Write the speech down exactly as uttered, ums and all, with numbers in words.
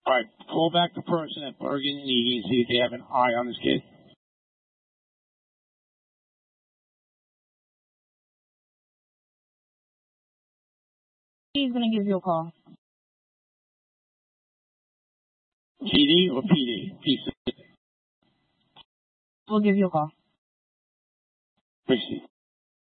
All right, call back the person at Bergen and Eady and see if they have an eye on this kid. He's going to give you a call. P D or P D? P C. We'll give you a call. Appreciate it.